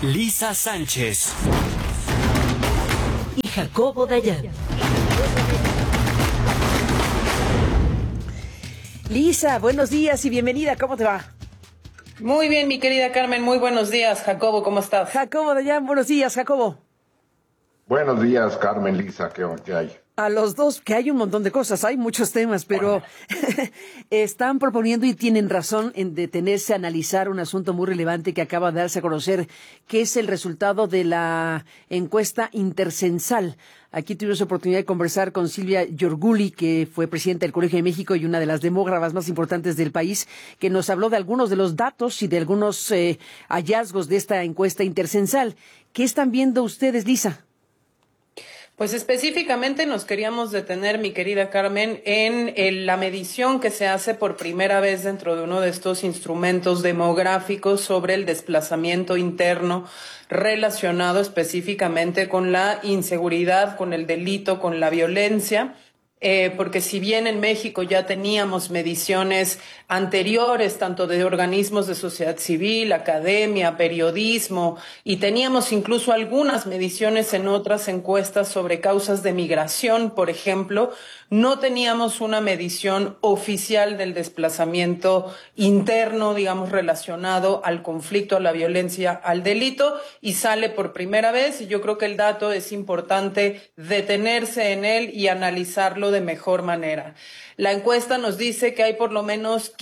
Lisa Sánchez y Jacobo Dayan. Lisa, buenos días y bienvenida, ¿cómo te va? Muy bien, mi querida Carmen, muy buenos días. Jacobo, ¿cómo estás? Jacobo Dayan, buenos días, Jacobo. Buenos días, Carmen, Lisa, ¿qué hay? A los dos, que hay un montón de cosas, hay muchos temas, pero están proponiendo y tienen razón en detenerse a analizar un asunto muy relevante que acaba de darse a conocer, que es el resultado de la encuesta intercensal. Aquí tuvimos oportunidad de conversar con Silvia Yorguli, que fue presidenta del Colegio de México y una de las demógrafas más importantes del país, que nos habló de algunos de los datos y de algunos hallazgos de esta encuesta intercensal. ¿Qué están viendo ustedes, Lisa? Pues específicamente nos queríamos detener, mi querida Carmen, en la medición que se hace por primera vez dentro de uno de estos instrumentos demográficos sobre el desplazamiento interno relacionado específicamente con la inseguridad, con el delito, con la violencia. Porque si bien en México ya teníamos mediciones anteriores, tanto de organismos de sociedad civil, academia, periodismo, y teníamos incluso algunas mediciones en otras encuestas sobre causas de migración, por ejemplo, no teníamos una medición oficial del desplazamiento interno, digamos, relacionado al conflicto, a la violencia, al delito, y sale por primera vez, y yo creo que el dato es importante detenerse en él y analizarlo de mejor manera. La encuesta nos dice que hay por lo menos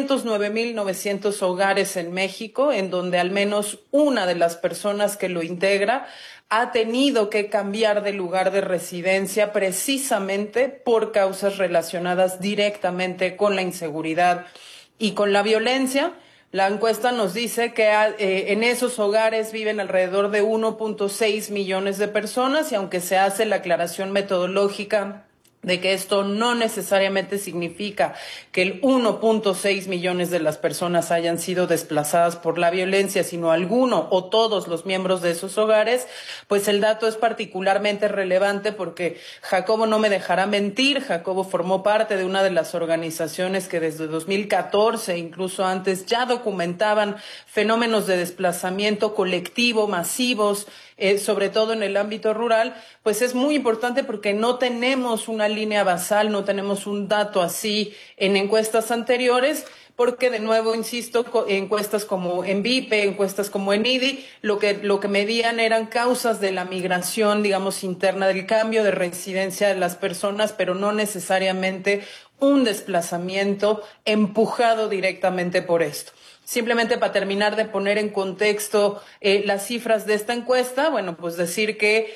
509.900 hogares en México, en donde al menos una de las personas que lo integra ha tenido que cambiar de lugar de residencia precisamente por causas relacionadas directamente con la inseguridad y con la violencia. La encuesta nos dice que en esos hogares viven alrededor de 1.6 millones de personas, y aunque se hace la aclaración metodológica de que esto no necesariamente significa que el 1.6 millones de las personas hayan sido desplazadas por la violencia, sino alguno o todos los miembros de esos hogares, pues el dato es particularmente relevante porque Jacobo no me dejará mentir. Jacobo formó parte de una de las organizaciones que desde 2014, incluso antes, ya documentaban fenómenos de desplazamiento colectivo masivos, sobre todo en el ámbito rural. Pues es muy importante porque no tenemos una línea basal, no tenemos un dato así en encuestas anteriores, porque de nuevo, insisto, encuestas como en VIPE, encuestas como en IDI, lo que medían eran causas de la migración, digamos, interna, del cambio de residencia de las personas, pero no necesariamente un desplazamiento empujado directamente por esto. Simplemente para terminar de poner en contexto las cifras de esta encuesta, bueno, pues decir que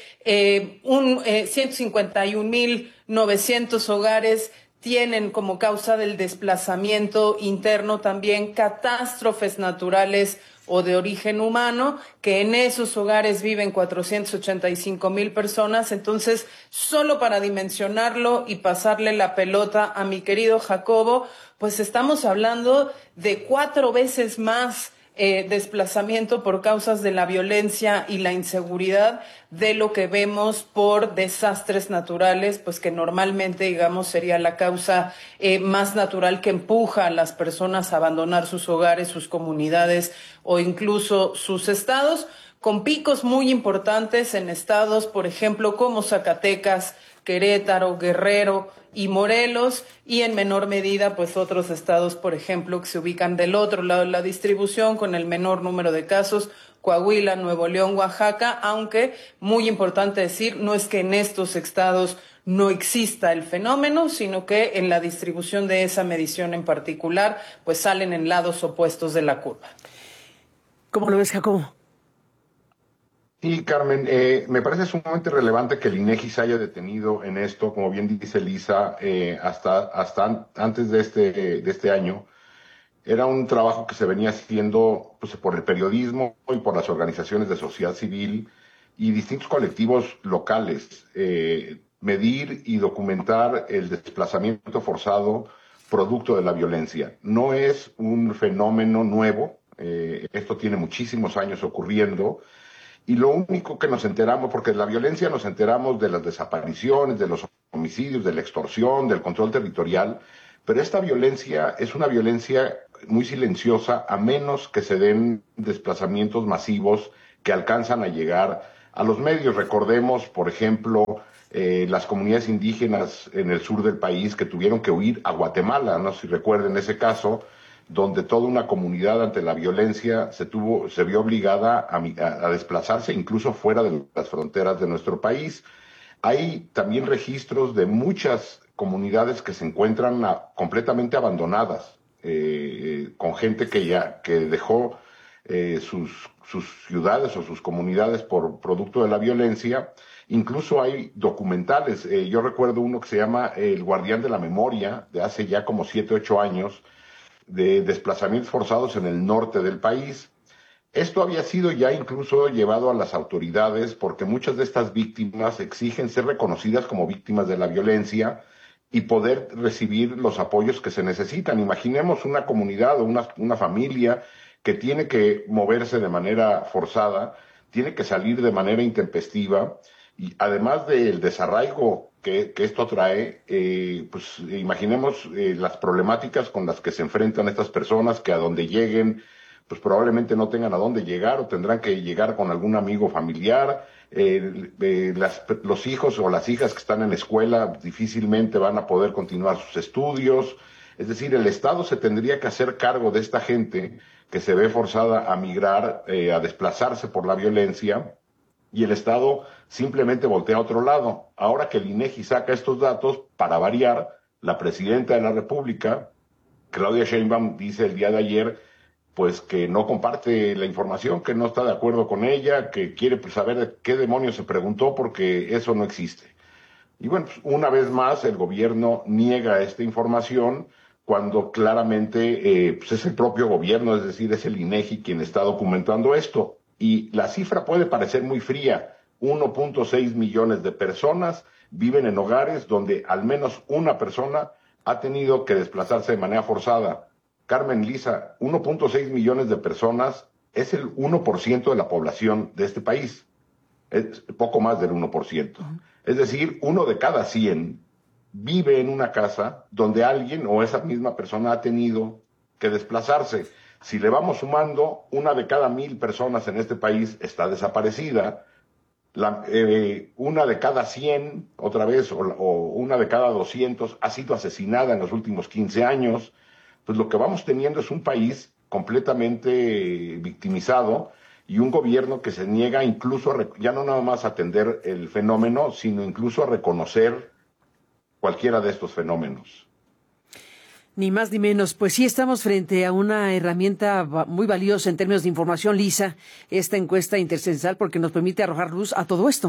151.900 hogares tienen como causa del desplazamiento interno también catástrofes naturales o de origen humano, que en esos hogares viven 485.000 personas. Entonces, solo para dimensionarlo y pasarle la pelota a mi querido Jacobo, pues estamos hablando de 4 veces más desplazamiento por causas de la violencia y la inseguridad de lo que vemos por desastres naturales, pues que normalmente, digamos, sería la causa más natural que empuja a las personas a abandonar sus hogares, sus comunidades o incluso sus estados, con picos muy importantes en estados, por ejemplo, como Zacatecas, Querétaro, Guerrero y Morelos, y en menor medida pues otros estados, por ejemplo, que se ubican del otro lado de la distribución con el menor número de casos, Coahuila, Nuevo León, Oaxaca, aunque muy importante decir, no es que en estos estados no exista el fenómeno, sino que en la distribución de esa medición en particular pues salen en lados opuestos de la curva. ¿Cómo lo ves, Jacobo? Sí, Carmen, me parece sumamente relevante que el INEGI se haya detenido en esto, como bien dice Lisa, hasta antes de este año. Era un trabajo que se venía haciendo pues, por el periodismo y por las organizaciones de sociedad civil y distintos colectivos locales. Medir y documentar el desplazamiento forzado producto de la violencia. No es un fenómeno nuevo, esto tiene muchísimos años ocurriendo. Y lo único que nos enteramos, porque de la violencia nos enteramos de las desapariciones, de los homicidios, de la extorsión, del control territorial, pero esta violencia es una violencia muy silenciosa, a menos que se den desplazamientos masivos que alcanzan a llegar a los medios. Recordemos, por ejemplo, las comunidades indígenas en el sur del país que tuvieron que huir a Guatemala, no sé si recuerden ese caso, donde toda una comunidad ante la violencia se vio obligada a desplazarse incluso fuera de las fronteras de nuestro país. Hay también registros de muchas comunidades que se encuentran completamente abandonadas, con gente que dejó sus ciudades o sus comunidades por producto de la violencia. Incluso hay documentales. Yo recuerdo uno que se llama El Guardián de la Memoria, de hace ya como 7, 8 años, de desplazamientos forzados en el norte del país. Esto había sido ya incluso llevado a las autoridades porque muchas de estas víctimas exigen ser reconocidas como víctimas de la violencia y poder recibir los apoyos que se necesitan. Imaginemos una comunidad o una familia que tiene que moverse de manera forzada, tiene que salir de manera intempestiva, y además del desarraigo que esto trae, pues imaginemos las problemáticas con las que se enfrentan estas personas, que a donde lleguen, pues probablemente no tengan a dónde llegar o tendrán que llegar con algún amigo familiar. Los hijos o las hijas que están en la escuela difícilmente van a poder continuar sus estudios. Es decir, el Estado se tendría que hacer cargo de esta gente que se ve forzada a migrar, a desplazarse por la violencia, y el Estado simplemente voltea a otro lado. Ahora que el INEGI saca estos datos, para variar, la presidenta de la República, Claudia Sheinbaum, dice el día de ayer, pues que no comparte la información, que no está de acuerdo con ella, que quiere saber qué demonios se preguntó porque eso no existe. Y bueno, pues una vez más el gobierno niega esta información cuando claramente pues es el propio gobierno, es decir, es el INEGI quien está documentando esto. Y la cifra puede parecer muy fría. 1.6 millones de personas viven en hogares donde al menos una persona ha tenido que desplazarse de manera forzada. Carmen, Lisa, 1.6 millones de personas es el 1% de la población de este país. Es poco más del 1%. Es decir, 1 de cada 100 vive en una casa donde alguien o esa misma persona ha tenido que desplazarse. Si le vamos sumando, 1 de cada 1,000 personas en este país está desaparecida, 1 de cada 100, otra vez, o 1 de cada 200 ha sido asesinada en los últimos 15 años. Pues lo que vamos teniendo es un país completamente victimizado y un gobierno que se niega incluso ya no nada más a atender el fenómeno, sino incluso a reconocer cualquiera de estos fenómenos. Ni más ni menos. Pues sí, estamos frente a una herramienta muy valiosa en términos de información, Lisa, esta encuesta intercensal, porque nos permite arrojar luz a todo esto.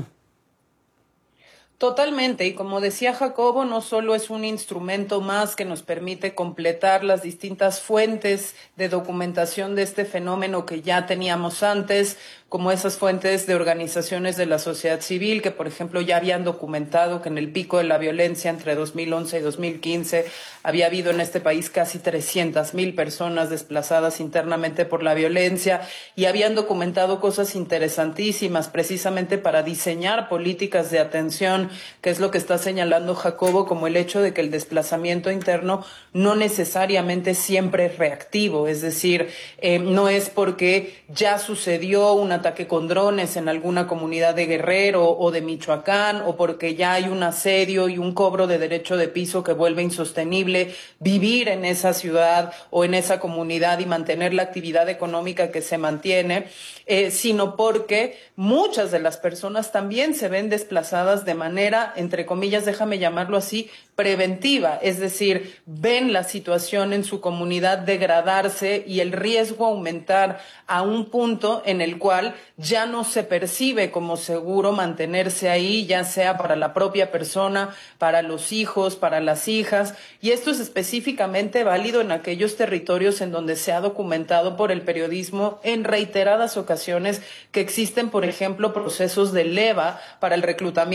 Totalmente, y como decía Jacobo, no solo es un instrumento más que nos permite completar las distintas fuentes de documentación de este fenómeno que ya teníamos antes, como esas fuentes de organizaciones de la sociedad civil que, por ejemplo, ya habían documentado que en el pico de la violencia entre 2011 y 2015 había habido en este país casi 300,000 personas desplazadas internamente por la violencia, y habían documentado cosas interesantísimas precisamente para diseñar políticas de atención, que es lo que está señalando Jacobo, como el hecho de que el desplazamiento interno no necesariamente siempre es reactivo, es decir, no es porque ya sucedió un ataque con drones en alguna comunidad de Guerrero o de Michoacán, o porque ya hay un asedio y un cobro de derecho de piso que vuelve insostenible vivir en esa ciudad o en esa comunidad y mantener la actividad económica que se mantiene, sino porque muchas de las personas también se ven desplazadas de manera, entre comillas, déjame llamarlo así, preventiva, es decir, ven la situación en su comunidad degradarse y el riesgo aumentar a un punto en el cual ya no se percibe como seguro mantenerse ahí, ya sea para la propia persona, para los hijos, para las hijas, y esto es específicamente válido en aquellos territorios en donde se ha documentado por el periodismo en reiteradas ocasiones que existen, por ejemplo, procesos de leva para el reclutamiento forzado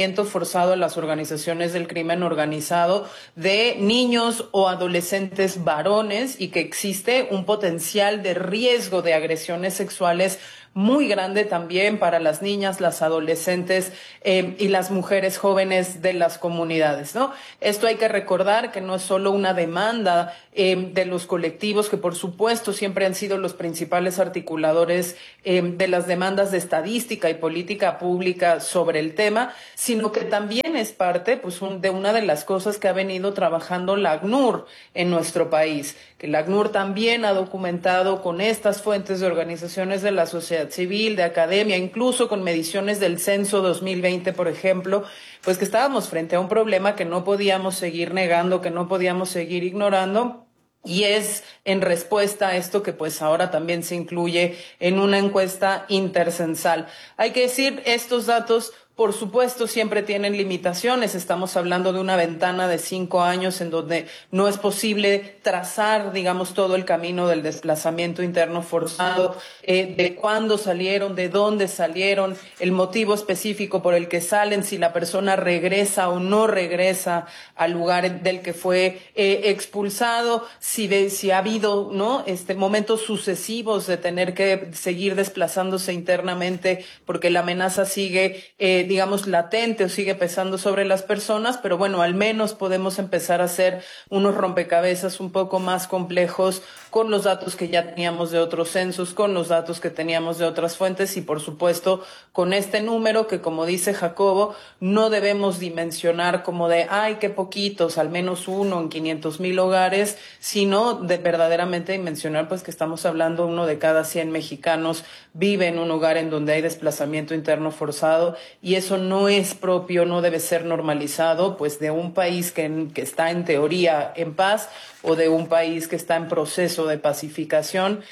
forzado en las organizaciones del crimen organizado de niños o adolescentes varones y que existe un potencial de riesgo de agresiones sexuales muy grande también para las niñas, las adolescentes y las mujeres jóvenes de las comunidades, ¿no? Esto hay que recordar que no es solo una demanda de los colectivos, que por supuesto siempre han sido los principales articuladores de las demandas de estadística y política pública sobre el tema, sino que también es parte pues, de una de las cosas que ha venido trabajando la ACNUR en nuestro país, que la ACNUR también ha documentado con estas fuentes de organizaciones de la sociedad civil, de academia, incluso con mediciones del censo 2020, por ejemplo, pues que estábamos frente a un problema que no podíamos seguir negando, que no podíamos seguir ignorando. Y es en respuesta a esto que pues ahora también se incluye en una encuesta intercensal. Hay que decir, estos datos por supuesto siempre tienen limitaciones. Estamos hablando de una ventana de 5 años en donde no es posible trazar, digamos, todo el camino del desplazamiento interno forzado, de cuándo salieron, de dónde salieron, el motivo específico por el que salen, si la persona regresa o no regresa al lugar del que fue expulsado, si ha habido, ¿no? Momentos sucesivos de tener que seguir desplazándose internamente porque la amenaza sigue digamos, latente o sigue pesando sobre las personas, pero bueno, al menos podemos empezar a hacer unos rompecabezas un poco más complejos con los datos que ya teníamos de otros censos, con los datos que teníamos de otras fuentes y, por supuesto, con este número que, como dice Jacobo, no debemos dimensionar como de, ay, qué poquitos, al menos uno en 500,000 hogares, sino de verdaderamente dimensionar pues que estamos hablando uno de cada 100 mexicanos vive en un hogar en donde hay desplazamiento interno forzado y eso no es propio, no debe ser normalizado pues de un país que está en teoría en paz o de un país que está en proceso de pacificación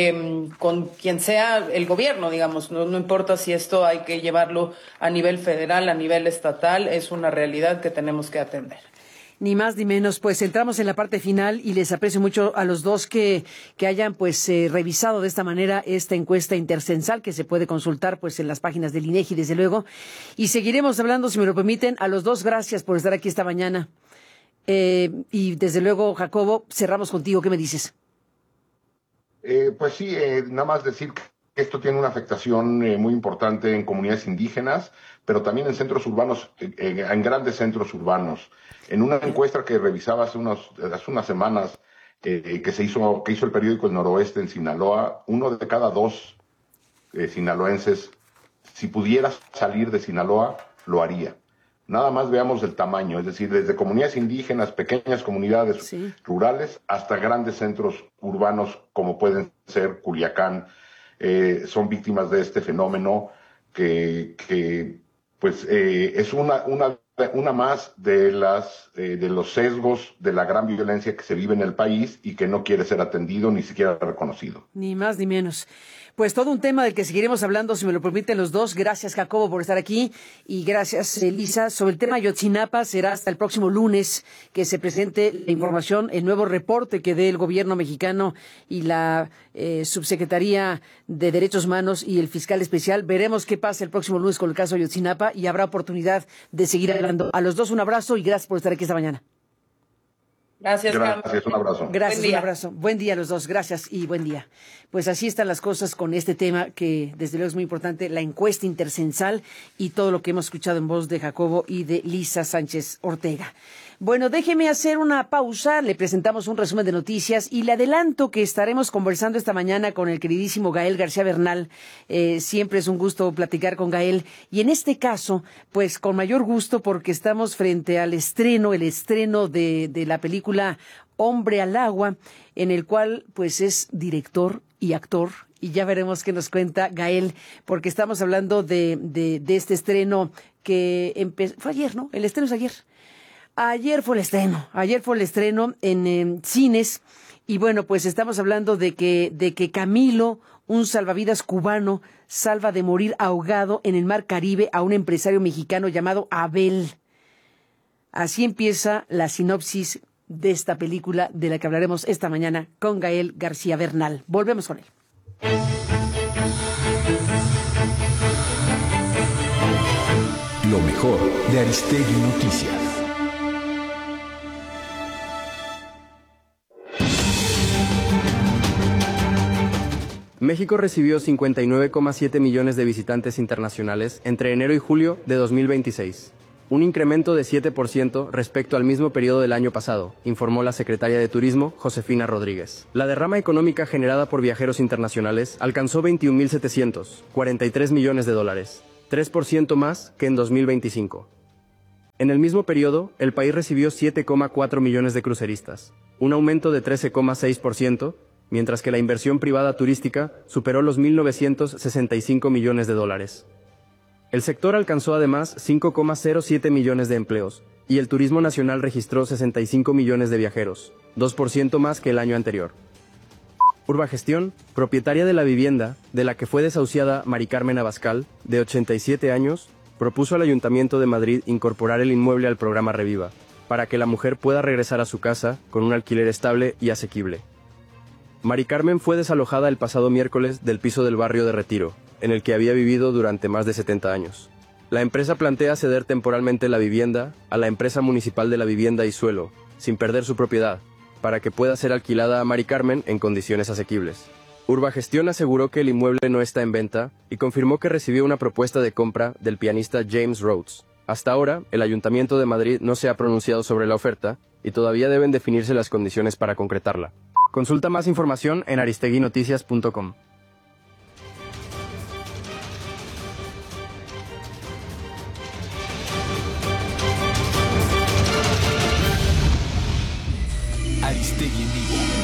con quien sea el gobierno, digamos, no importa si esto hay que llevarlo a nivel federal, a nivel estatal, es una realidad que tenemos que atender. Ni más ni menos, pues entramos en la parte final y les aprecio mucho a los dos que hayan pues revisado de esta manera esta encuesta intercensal que se puede consultar pues en las páginas del INEGI desde luego y seguiremos hablando si me lo permiten. A los dos gracias por estar aquí esta mañana y desde luego Jacobo, cerramos contigo, ¿qué me dices? Pues sí, nada más decir que esto tiene una afectación muy importante en comunidades indígenas, pero también en centros urbanos, en grandes centros urbanos. En una encuesta que revisaba hace unas semanas que hizo el periódico El Noroeste en Sinaloa, 1 de cada 2 sinaloenses, si pudiera salir de Sinaloa, lo haría. Nada más veamos el tamaño, es decir, desde comunidades indígenas, pequeñas comunidades rurales, hasta grandes centros urbanos como pueden ser Culiacán, son víctimas de este fenómeno que pues es una más de los sesgos de la gran violencia que se vive en el país y que no quiere ser atendido ni siquiera reconocido. Ni más ni menos. Pues todo un tema del que seguiremos hablando, si me lo permiten los dos. Gracias, Jacobo, por estar aquí y gracias, Elisa. Sobre el tema Ayotzinapa será hasta el próximo lunes que se presente la información, el nuevo reporte que dé el gobierno mexicano y la Subsecretaría de Derechos Humanos y el fiscal especial. Veremos qué pasa el próximo lunes con el caso Ayotzinapa y habrá oportunidad de seguir hablando. A los dos un abrazo y gracias por estar aquí esta mañana. Gracias, un abrazo. Gracias, un abrazo. Buen día a los dos, gracias y buen día. Pues así están las cosas con este tema que desde luego es muy importante, la encuesta intercensal y todo lo que hemos escuchado en voz de Jacobo y de Lisa Sánchez Ortega. Bueno, déjeme hacer una pausa, le presentamos un resumen de noticias y le adelanto que estaremos conversando esta mañana con el queridísimo Gael García Bernal. Siempre es un gusto platicar con Gael y en este caso, pues con mayor gusto porque estamos frente al estreno, de la película Hombre al Agua, en el cual pues es director y actor. Y ya veremos qué nos cuenta Gael, porque estamos hablando de este estreno que fue ayer, ¿no? El estreno es ayer. Ayer fue el estreno en cines y bueno, pues estamos hablando de que Camilo, un salvavidas cubano, salva de morir ahogado en el mar Caribe a un empresario mexicano llamado Abel. Así empieza la sinopsis de esta película de la que hablaremos esta mañana con Gael García Bernal. Volvemos con él. Lo mejor mejor de Aristegui Noticias. México recibió 59,7 millones de visitantes internacionales entre enero y julio de 2026, un incremento de 7% respecto al mismo periodo del año pasado, informó la secretaria de Turismo, Josefina Rodríguez. La derrama económica generada por viajeros internacionales alcanzó 21.743 millones de dólares, 3% más que en 2025. En el mismo periodo, el país recibió 7,4 millones de cruceristas, un aumento de 13,6%, mientras que la inversión privada turística superó los 1.965 millones de dólares. El sector alcanzó además 5,07 millones de empleos, y el turismo nacional registró 65 millones de viajeros, 2% más que el año anterior. Urbagestión, propietaria de la vivienda, de la que fue desahuciada Mari Carmen Abascal, de 87 años, propuso al Ayuntamiento de Madrid incorporar el inmueble al programa Reviva, para que la mujer pueda regresar a su casa con un alquiler estable y asequible. Mari Carmen fue desalojada el pasado miércoles del piso del barrio de Retiro, en el que había vivido durante más de 70 años. La empresa plantea ceder temporalmente la vivienda a la empresa municipal de la vivienda y suelo, sin perder su propiedad, para que pueda ser alquilada a Mari Carmen en condiciones asequibles. Urbagestión aseguró que el inmueble no está en venta y confirmó que recibió una propuesta de compra del pianista James Rhodes. Hasta ahora, el Ayuntamiento de Madrid no se ha pronunciado sobre la oferta y todavía deben definirse las condiciones para concretarla. Consulta más información en aristeguinoticias.com. Aristegui en vivo.